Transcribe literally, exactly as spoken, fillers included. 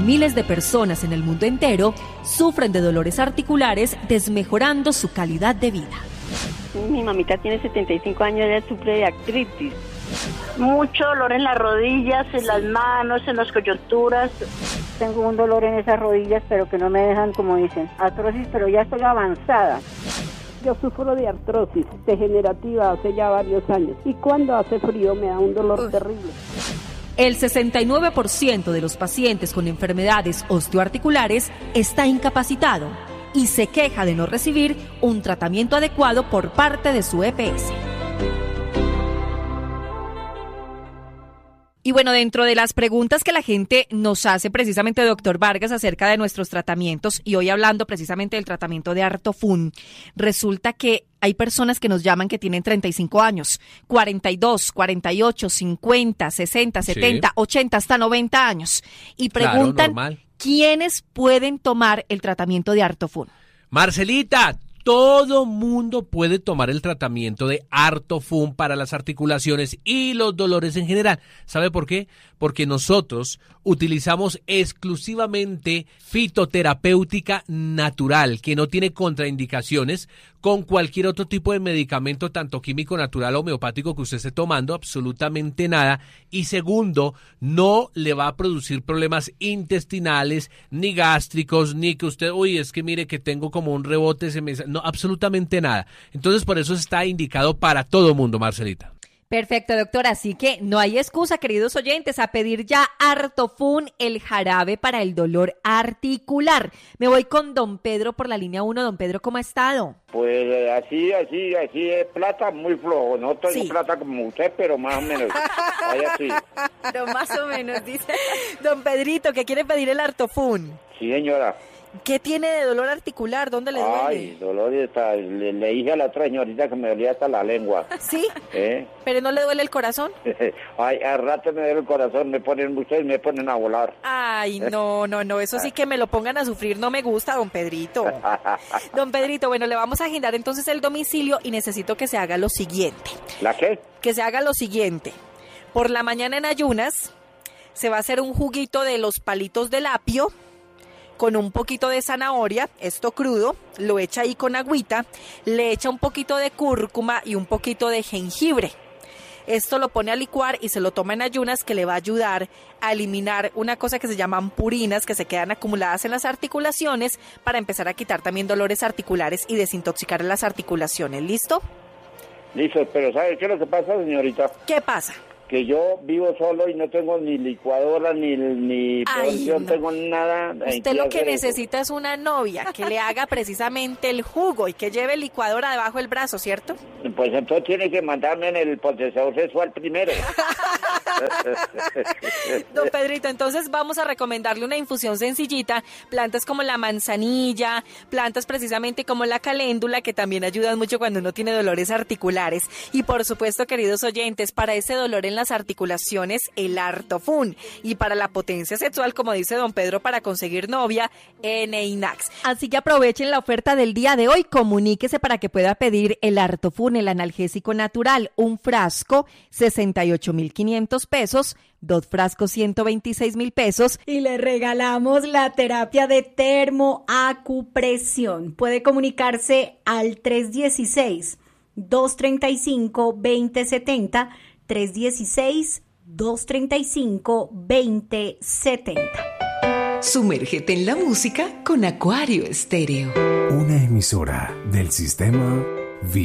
miles de personas en el mundo entero sufren de dolores articulares, desmejorando su calidad de vida. Mi mamita tiene setenta y cinco años, ella sufre de artritis. Mucho dolor en las rodillas, en las manos, en las coyunturas. Tengo un dolor en esas rodillas, pero que no me dejan, como dicen, artrosis, pero ya estoy avanzada. Yo sufro de artrosis degenerativa hace ya varios años y cuando hace frío me da un dolor Uf. terrible. El sesenta y nueve por ciento de los pacientes con enfermedades osteoarticulares está incapacitado y se queja de no recibir un tratamiento adecuado por parte de su E P S. Y bueno, dentro de las preguntas que la gente nos hace precisamente, doctor Vargas, acerca de nuestros tratamientos, y hoy hablando precisamente del tratamiento de Artofun, resulta que hay personas que nos llaman que tienen treinta y cinco años, cuarenta y dos, cuarenta y ocho, cincuenta, sesenta, setenta, sí. ochenta, hasta noventa años, y preguntan, claro, ¿quiénes pueden tomar el tratamiento de Artofun? Marcelita, todo mundo puede tomar el tratamiento de Artofun para las articulaciones y los dolores en general. ¿Sabe por qué? Porque nosotros utilizamos exclusivamente fitoterapéutica natural, que no tiene contraindicaciones con cualquier otro tipo de medicamento, tanto químico, natural o homeopático que usted esté tomando, absolutamente nada. Y segundo, no le va a producir problemas intestinales, ni gástricos, ni que usted, uy, es que mire que tengo como un rebote, se me... no, absolutamente nada. Entonces, por eso está indicado para todo mundo, Marcelita. Perfecto, doctor. Así que no hay excusa, queridos oyentes, a pedir ya Artofun, el jarabe para el dolor articular. Me voy con don Pedro por la línea uno. Don Pedro, ¿cómo ha estado? Pues así, así, así es plata, muy flojo. No tengo sí. plata como usted, pero más o menos. Ahí así. Pero más o menos, dice don Pedrito, que quiere pedir el Artofun. Sí, señora. ¿Qué tiene de dolor articular? ¿Dónde le duele? Ay, dolor está, le, le dije a la otra señorita que me dolía hasta la lengua. ¿Sí? ¿Eh? ¿Pero no le duele el corazón? Ay, al rato me duele el corazón, me ponen, ustedes me ponen a volar. Ay, no, no, no, eso sí que me lo pongan a sufrir no me gusta, don Pedrito. Don Pedrito, bueno, le vamos a agendar entonces el domicilio y necesito que se haga lo siguiente. ¿La qué? Que se haga lo siguiente. Por la mañana en ayunas se va a hacer un juguito de los palitos del apio, con un poquito de zanahoria, esto crudo, lo echa ahí con agüita, le echa un poquito de cúrcuma y un poquito de jengibre. Esto lo pone a licuar y se lo toma en ayunas, que le va a ayudar a eliminar una cosa que se llaman purinas, que se quedan acumuladas en las articulaciones, para empezar a quitar también dolores articulares y desintoxicar las articulaciones. ¿Listo? Listo, pero ¿sabe qué es lo que pasa, señorita? ¿Qué pasa? Que yo vivo solo y no tengo ni licuadora, ni ni producción, no tengo nada. Usted lo que necesita es una novia que le haga precisamente el jugo y que lleve licuadora debajo del brazo, ¿cierto? Pues entonces tiene que mandarme en el procesador sexual primero. Don Pedrito, entonces vamos a recomendarle una infusión sencillita, plantas como la manzanilla, plantas precisamente como la caléndula, que también ayudan mucho cuando uno tiene dolores articulares. Y por supuesto, queridos oyentes, para ese dolor en las articulaciones, el Artofun, y para la potencia sexual, como dice don Pedro, para conseguir novia, Eneinax. Así que aprovechen la oferta del día de hoy, comuníquese para que pueda pedir el Artofun, el analgésico natural, un frasco, sesenta y ocho mil quinientos pesos, dos frascos, ciento veintiséis mil pesos, y le regalamos la terapia de termoacupresión. Puede comunicarse al tres dieciséis, dos treinta y cinco, veinte setenta, tres dieciséis, dos treinta y cinco, veinte setenta. Sumérgete en la música con Acuario Estéreo. Una emisora del sistema